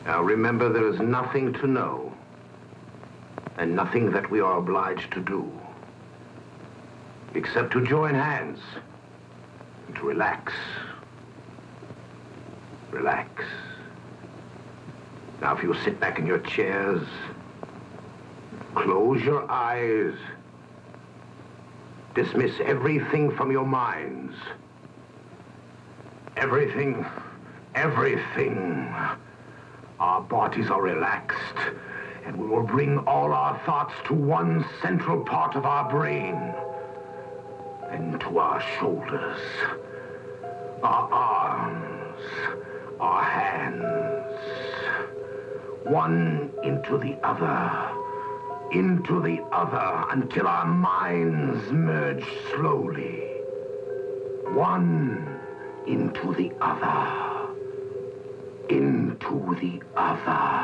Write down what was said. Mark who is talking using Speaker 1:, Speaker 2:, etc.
Speaker 1: Now remember, there is nothing to know, and nothing that we are obliged to do, except to join hands and to relax. Relax. Now, if you sit back in your chairs, close your eyes, dismiss everything from your minds. Everything. Our bodies are relaxed, and we will bring all our thoughts to one central part of our brain, and to our shoulders, our arms, our hands, one into the other, until our minds merge slowly, one into the other, into the other.